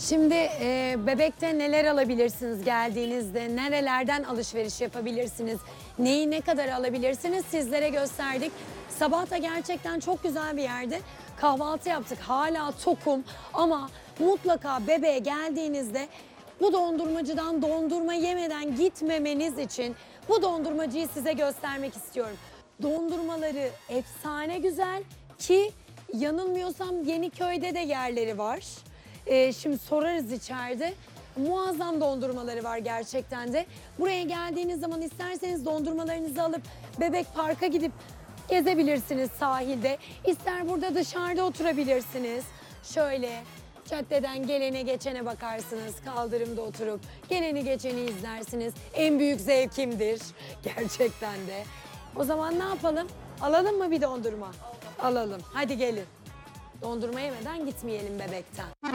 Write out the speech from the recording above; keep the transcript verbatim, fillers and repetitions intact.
Şimdi e, Bebek'te neler alabilirsiniz geldiğinizde, nerelerden alışveriş yapabilirsiniz, neyi ne kadar alabilirsiniz sizlere gösterdik. Sabah da gerçekten çok güzel bir yerde kahvaltı yaptık. Hala tokum ama mutlaka Bebek'e geldiğinizde bu dondurmacıdan dondurma yemeden gitmemeniz için bu dondurmacıyı size göstermek istiyorum. Dondurmaları efsane güzel ki yanılmıyorsam Yeniköy'de de yerleri var. Ee, şimdi sorarız içeride. Muazzam dondurmaları var gerçekten de. Buraya geldiğiniz zaman isterseniz dondurmalarınızı alıp Bebek Park'a gidip gezebilirsiniz sahilde. İster burada dışarıda oturabilirsiniz. Şöyle caddeden gelene geçene bakarsınız. Kaldırımda oturup geleni geçeni izlersiniz. En büyük zevkimdir gerçekten de. O zaman ne yapalım? Alalım mı bir dondurma? Alalım. Hadi gelin. Dondurma yemeden gitmeyelim Bebek'ten.